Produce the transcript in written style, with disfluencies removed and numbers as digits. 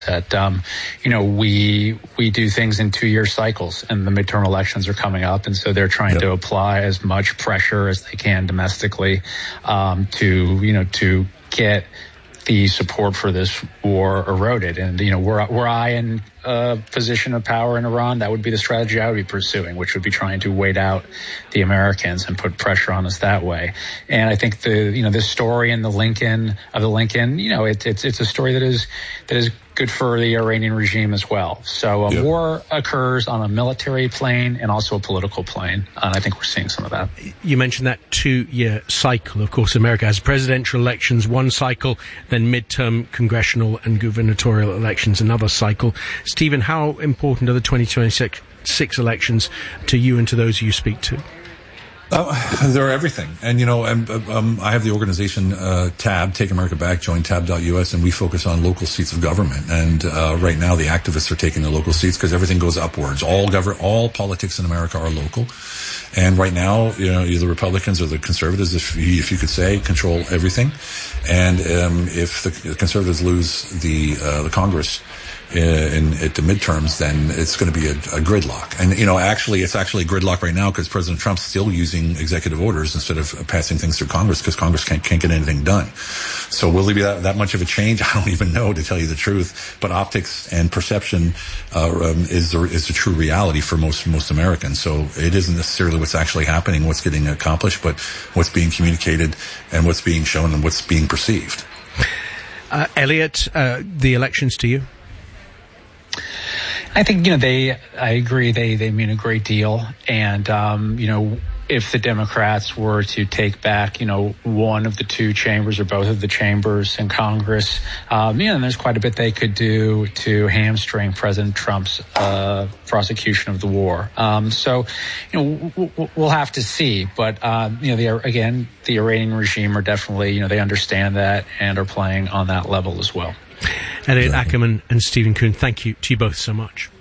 that, we do things in 2-year cycles, and the midterm elections are coming up. And so they're trying to apply as much pressure as they can domestically, to get the support for this war eroded. And, were I in a position of power in Iran, that would be the strategy I would be pursuing, which would be trying to wait out the Americans and put pressure on us that way. And I think this story in the Lincoln, it's a story that is good for the Iranian regime as well. So war occurs on a military plane and also a political plane, and I think we're seeing some of that. You mentioned that 2-year cycle. Of course, America has presidential elections, one cycle, then midterm congressional and gubernatorial elections, another cycle. Stephen, how important are the 2026 elections to you and to those you speak to? They're everything. And, I have the organization TAB, Take America Back, join tab.us, and we focus on local seats of government. And right now the activists are taking the local seats because everything goes upwards. All politics in America are local. And right now, either the Republicans or the conservatives, if you could say, control everything. And if the conservatives lose the Congress at the midterms, then it's going to be a gridlock. And, it's actually a gridlock right now because President Trump's still using executive orders instead of passing things through Congress because Congress can't get anything done. So will there be that much of a change? I don't even know, to tell you the truth. But optics and perception is the true reality for most Americans. So it isn't necessarily what's actually happening, what's getting accomplished, but what's being communicated and what's being shown and what's being perceived. Elliot, the elections to you? I think, I agree. They mean a great deal. And, if the Democrats were to take back, one of the two chambers or both of the chambers in Congress, and there's quite a bit they could do to hamstring President Trump's prosecution of the war. We'll have to see. But, the Iranian regime are definitely, they understand that and are playing on that level as well. Elliot Ackerman and Stephen Kuhn, thank you to you both so much.